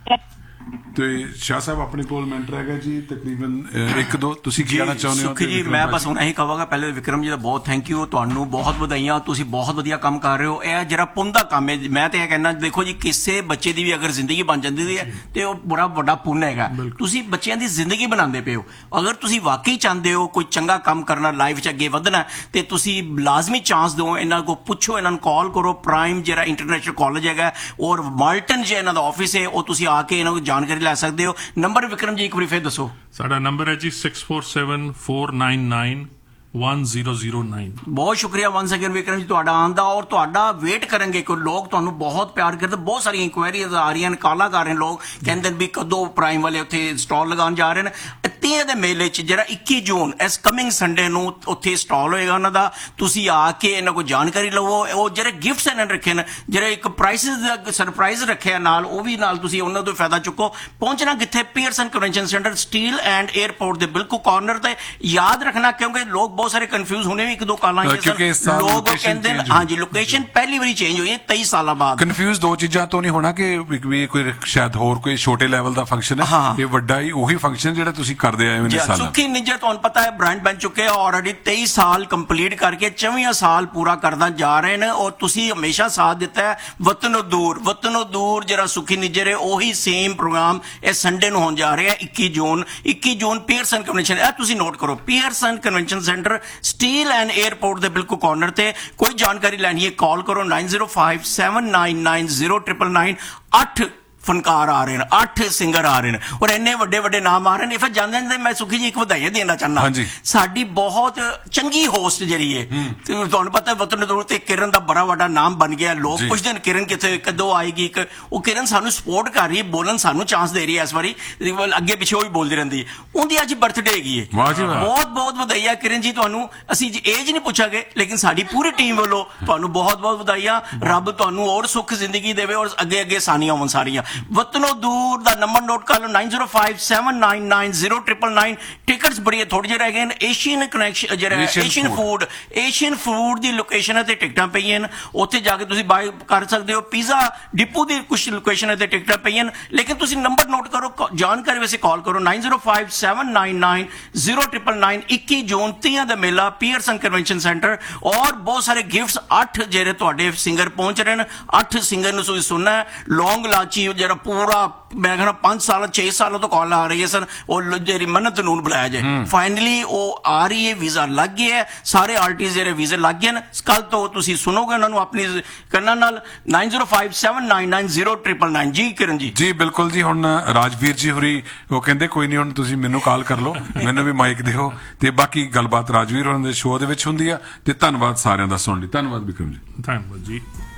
ਤੇ ਸ਼ਾਹ ਸਾਹਿਬ ਆਪਣੇ ਕੋਲ ਮਿੰਟ ਰਹਿ ਗਿਆ ਜੀ ਤਕਰੀਬਨ ਇੱਕ ਦੋ, ਤੁਸੀਂ ਕੀ ਕਹਿਣਾ ਚਾਹੁੰਦੇ ਹੋ? ਸੁਖੀ ਜੀ ਮੈਂ ਬਸ ਹੁਣ ਇਹੀ ਕਹਾਂਗਾ, ਪਹਿਲੇ ਵਿਕਰਮ ਜੀ ਦਾ ਬਹੁਤ ਥੈਂਕ ਯੂ, ਤੁਹਾਨੂੰ ਬਹੁਤ ਵਧਾਈਆਂ, ਤੁਸੀਂ ਬਹੁਤ ਵਧੀਆ ਕੰਮ ਕਰ ਰਹੇ ਹੋ। ਇਹ ਜਿਹੜਾ ਪੁੰਨ ਦਾ ਕੰਮ ਹੈ, ਮੈਂ ਤੇ ਇਹ ਕਹਿੰਦਾ ਦੇਖੋ ਜੀ, ਕਿਸੇ ਬੱਚੇ ਦੀ ਵੀ ਅਗਰ ਜ਼ਿੰਦਗੀ ਬਣ ਜਾਂਦੀ ਹੈ ਤੇ ਉਹ ਬੜਾ ਵੱਡਾ ਪੁੰਨ ਹੈਗਾ। ਤੁਸੀਂ ਬੱਚਿਆਂ ਦੀ ਜ਼ਿੰਦਗੀ ਬਣਾਉਂਦੇ ਪਏ ਹੋ। ਅਗਰ ਤੁਸੀਂ ਵਾਕਈ ਚਾਹੁੰਦੇ ਹੋ ਕੋਈ ਚੰਗਾ ਕੰਮ ਕਰਨਾ, ਲਾਈਫ 'ਚ ਅੱਗੇ ਵਧਣਾ, ਤੇ ਤੁਸੀਂ ਲਾਜ਼ਮੀ ਚਾਂਸ ਦਿਓ। ਇਹਨਾਂ ਕੋਲ ਪੁੱਛੋ, ਇਹਨਾਂ ਨੂੰ ਕਾਲ ਕਰੋ। ਪ੍ਰਾਈਮ ਜਿਹੜਾ ਇੰਟਰਨੈਸ਼ਨਲ ਕਾਲਜ ਹੈਗਾ ਔਰ ਮਾਲਟਨ ਜੇ ਇਹਨਾਂ ਦਾ ਆਫਿਸ ਹੈ, ਉਹ ਤੁਸੀਂ ਆ ਕੇ ਇਹਨਾਂ ਕੋਲ ਜਾਣਕਾਰੀ ਲੈ ਸਕਦੇ ਹੋ। ਨੰਬਰ ਵਿਕਰਮ ਜੀ ਇੱਕ ਵਾਰੀ ਫੇਰ ਦੱਸੋ। ਸਾਡਾ ਨੰਬਰ ਹੈ G six four seven four nine nine one zero zero nine। ਬਹੁਤ ਸ਼ੁਕਰੀਆ ਵਨ ਸੈਕਿੰਡ ਵਿਕਰਮ ਜੀ ਤੁਹਾਡਾ ਆਉਣ ਦਾ, ਔਰ ਤੁਹਾਡਾ ਵੇਟ ਕਰਾਂਗੇ। ਕੋਈ ਲੋਕ ਤੁਹਾਨੂੰ ਬਹੁਤ ਪਿਆਰ ਕਰਦੇ, ਬਹੁਤ ਸਾਰੀਆਂ ਇਨਕੁਆਇਰੀਜ਼ ਆ ਰਹੀਆਂ ਨੇ, ਕਾਲਾਂ ਕਰ ਰਹੇ ਨੇ ਲੋਕ, ਕਹਿੰਦੇ ਨੇ ਵੀ ਕਦੋਂ ਪ੍ਰਾਈਮ ਵਾਲੇ ਉੱਥੇ ਸਟਾਲ ਲਗਾਉਣ ਜਾ ਰਹੇ ਨੇ। ਤੀਆਂ ਦੇ ਮੇਲੇ 'ਚ ਜਿਹੜਾ ਇੱਕੀ ਜੂਨ ਇਸ ਕਮਿੰਗ ਸੰਡੇ ਨੂੰ ਉੱਥੇ ਸਟਾਲ ਹੋਏਗਾ ਉਹਨਾਂ ਦਾ, ਤੁਸੀਂ ਆ ਕੇ ਇਹਨਾਂ ਕੋਲ ਜਾਣਕਾਰੀ ਲਵੋ। ਉਹ ਜਿਹੜੇ ਗਿਫਟਸ ਇਹਨਾਂ ਨੇ ਰੱਖੇ ਨੇ, ਜਿਹੜੇ ਇੱਕ ਪ੍ਰਾਈਸਿਸ ਦਾ ਸਰਪ੍ਰਾਈਜ਼ ਰੱਖਿਆ ਨਾਲ, ਉਹ ਵੀ ਨਾਲ ਤੁਸੀਂ ਉਹਨਾਂ ਤੋਂ ਫਾਇਦਾ ਚੁੱਕੋ। ਪਹੁੰਚਣਾ ਕਿੱਥੇ? Pearson convention centre, steel and airport ਦੇ ਬਿਲਕੁਲ ਕਾਰਨਰ ਤੇ। ਯਾਦ ਰੱਖਣਾ, ਕਿਉਂਕਿ ਲੋਕ ਬਹੁਤ ਸਾਰੇ ਕਨਫਿਊਜ਼ ਹੋਣੇ ਵੀ, ਇੱਕ ਦੋ ਕਾਲਾਂ ਲੋਕ ਕਹਿੰਦੇ ਨੇ ਹਾਂਜੀ ਲੋਕੇਸ਼ਨ ਪਹਿਲੀ ਵਾਰੀ ਚੇਂਜ ਹੋਈ ਹੈ ਤੇਈ ਸਾਲਾਂ ਬਾਅਦ। ਕਨਫਿਊਜ਼ ਦੋ ਚੀਜ਼ਾਂ ਤੋਂ ਨਹੀਂ ਹੋਣਾ ਕਿ ਵੀ ਕੋਈ ਸ਼ਾਇਦ ਹੋਰ ਕੋਈ ਛੋਟੇ ਲੈਵਲ ਦਾ ਫੰਕਸ਼ਨ ਹੈ, ਇਹ ਵੱਡਾ ਹੀ ਉਹੀ ਫੰਕਸ਼ਨ ਜਿਹੜਾ ਤੁਸੀਂ ਕਰਦੇ ਆਏ ਹੋ ਨੇ ਸਾਲਾਂ। ਸੁਖੀ ਨਿੱਜਰ ਤੁਹਾਨੂੰ ਪਤਾ ਹੈ ਬ੍ਰਾਂਡ ਬਣ ਚੁੱਕੇ ਆ ਆਲਰੇਡੀ, ਤੇਈ ਸਾਲ ਕੰਪਲੀਟ ਕਰਕੇ ਚੌਵੀਂ ਸਾਲ ਪੂਰਾ ਕਰਦਾ ਜਾ ਰਹੇ ਨੇ। ਔਰ ਤੁਸੀਂ ਹਮੇਸ਼ਾ ਸਾਥ ਦਿੱਤਾ ਹੈ। ਵਤਨੋਂ ਦੂਰ, ਵਤਨੋਂ ਦੂਰ ਜਿਹੜਾ ਸੁਖੀ ਨਿੱਜਰ ਹੈ, ਉਹੀ ਸੇਮ ਪ੍ਰੋਗਰਾਮ ਇਹ ਸੰਡੇ ਨੂੰ ਹੋਣ ਜਾ ਰਿਹਾ ਇੱਕੀ ਜੂਨ। ਇੱਕੀ ਜੂਨ ਪੀਅਰਸਨ ਕਨਵੈਨਸ਼ਨ, ਇਹ ਤੁਸੀਂ ਨੋਟ ਕਰੋ, Pearson convention centre, steel and airport ਦੇ ਬਿਲਕੁਲ ਕਾਰਨਰ ਤੇ। ਕੋਈ ਜਾਣਕਾਰੀ ਲੈਣੀ ਹੈ ਕਾਲ ਕਰੋ nine zero five seven nine nine zero triple nine. ਅੱਠ ਫਨਕਾਰ ਆ ਰਹੇ ਨੇ, ਅੱਠ ਸਿੰਗਰ ਆ ਰਹੇ ਨੇ, ਔਰ ਇੰਨੇ ਵੱਡੇ ਵੱਡੇ ਨਾਮ ਆ ਰਹੇ ਨੇ। ਫਿਰ ਜਾਂਦੇ ਜਾਂਦੇ ਮੈਂ ਸੁਖੀ ਜੀ ਇੱਕ ਵਧਾਈਆਂ ਦੇਣਾ ਚਾਹੁੰਦਾ। ਸਾਡੀ ਬਹੁਤ ਚੰਗੀ ਹੋਸਟ ਜਿਹੜੀ ਹੈ, ਤੁਹਾਨੂੰ ਪਤਾ ਵਤਨ ਦੂਰ ਤੇ ਕਿਰਨ ਦਾ ਬੜਾ ਵੱਡਾ ਨਾਮ ਬਣ ਗਿਆ। ਲੋਕ ਪੁੱਛਦੇ ਨੇ ਕਿਰਨ ਕਿੱਥੇ, ਕਦੋਂ ਆਏਗੀ। ਉਹ ਕਿਰਨ ਸਾਨੂੰ ਸਪੋਰਟ ਕਰ ਰਹੀ ਹੈ, ਬੋਲਣ ਸਾਨੂੰ ਚਾਂਸ ਦੇ ਰਹੀ ਹੈ। ਇਸ ਵਾਰੀ ਅੱਗੇ ਪਿੱਛੇ ਉਹ ਵੀ ਬੋਲਦੀ ਰਹਿੰਦੀ ਹੈ। ਉਹਦੀ ਅੱਜ ਬਰਥਡੇ ਹੈਗੀ ਹੈ। ਬਹੁਤ ਬਹੁਤ ਵਧਾਈਆਂ ਕਿਰਨ ਜੀ ਤੁਹਾਨੂੰ। ਅਸੀਂ ਏਜ ਨਹੀਂ ਪੁੱਛਾਂਗੇ, ਲੇਕਿਨ ਸਾਡੀ ਪੂਰੀ ਟੀਮ ਵੱਲੋਂ ਤੁਹਾਨੂੰ ਬਹੁਤ ਬਹੁਤ ਵਧਾਈਆਂ। ਰੱਬ ਤੁਹਾਨੂੰ ਹੋਰ ਸੁੱਖ ਜ਼ਿੰਦਗੀ ਦੇਵੇ ਔਰ ਅੱਗੇ ਅੱਗੇ ਸਾਨੀਆਂ ਹੋਣ ਸਾਰੀਆਂ। ਵਤਨੋਂ ਦੂਰ ਦਾ ਨੰਬਰ ਨੋਟ ਕਰ ਲਓ nine zero five seven nine nine zero triple nine. Tickets ਬੜੀਆਂ ਥੋੜੇ ਜਿਹੇ ਰਹਿ ਗਏ ਨੇ। ਏਸ਼ੀਅਨ ਕਨੈਕਸ਼ਨ ਜਿਹੜਾ ਏਸ਼ੀਅਨ ਫੂਡ, ਏਸ਼ੀਅਨ ਫੂਡ ਦੀ ਲੋਕੇਸ਼ਨ ਹੈ ਤੇ ਟਿਕਟਾਂ ਪਈਆਂ ਨੇ, ਉੱਥੇ ਜਾ ਕੇ ਤੁਸੀਂ ਬਾਈ ਕਰ ਸਕਦੇ ਹੋ। ਪੀਜ਼ਾ ਡਿਪੂ ਦੀ ਕੁਝ ਲੋਕੇਸ਼ਨ ਹੈ ਤੇ ਟਿਕਟਾਂ ਪਈਆਂ ਨੇ। ਲੇਕਿਨ ਤੁਸੀਂ ਨੰਬਰ ਨੋਟ ਕਰੋ, ਜਾਣਕਾਰੀ ਵੈਸੇ ਕਾਲ ਕਰੋ nine zero five seven nine nine zero triple nine. ਇੱਕੀ ਜੂਨ ਤੀਆਂ ਦਾ ਮੇਲਾ ਪੀਅਰਸਨ ਕਨਵੈਨਸ਼ਨ ਸੈਂਟਰ, ਔਰ ਬਹੁਤ ਸਾਰੇ ਗਿਫਟਸ। ਅੱਠ ਜਿਹੜੇ ਤੁਹਾਡੇ ਸਿੰਗਰ ਪਹੁੰਚ ਰਹੇ ਨੇ, ਅੱਠ ਸਿੰਗਰ ਨੂੰ ਤੁਸੀਂ ਸੁਣਨਾ ਹੈ। ਲੌਂਗ ਲਾਚੀ ਜਿਹੜਾ ਪੂਰਾ ਮੈਂ ਕਹਿੰਦਾ ਪੰਜ ਸਾਲ ਛੇ ਸਾਲਾਂ ਤੋਂ ਕਾਲ ਆ ਰਹੀ ਹੈ ਸਰ, ਉਹ ਜਿਹੜੀ ਮੰਨਤ ਨੂੰ ਬੁਲਾਇਆ ਜਾਏ। ਫਾਈਨਲੀ ਉਹ ਆ ਰਹੀ ਹੈ, ਵੀਜ਼ਾ ਲੱਗ ਗਿਆ ਹੈ, ਸਾਰੇ ਆਰਟਿਸਟ ਜਿਹੜੇ ਵੀਜ਼ੇ ਲੱਗ ਗਏ ਨੇ। ਕੱਲ ਤੋਂ ਤੁਸੀਂ ਸੁਣੋਗੇ ਉਹਨਾਂ ਨੂੰ ਆਪਣੀ ਕੰਨਾਂ ਨਾਲ। Nine zero five seven nine nine zero triple nine. ਜੀ ਕਿਰਨ ਜੀ। ਜੀ ਬਿਲਕੁਲ ਜੀ। ਹੁਣ ਰਾਜਵੀਰ ਜੀ ਹੋਰੀ ਉਹ ਕਹਿੰਦੇ ਕੋਈ ਨਹੀਂ, ਹੁਣ ਤੁਸੀਂ ਮੈਨੂੰ ਕਾਲ ਕਰ ਲਓ, ਮੈਨੂੰ ਵੀ ਮਾਈਕ ਦਿਓ, ਤੇ ਬਾਕੀ ਗੱਲਬਾਤ ਰਾਜਵੀਰ ਹੋਰਾਂ ਦੇ ਸ਼ੋਅ ਦੇ ਵਿੱਚ ਹੁੰਦੀ ਆ। ਤੇ ਧੰਨਵਾਦ ਸਾਰਿਆਂ ਦਾ ਸੁਣਨ ਲਈ। ਧੰਨਵਾਦ ਵਿਕਰਮ ਜੀ। ਧੰਨਵਾਦ ਜੀ।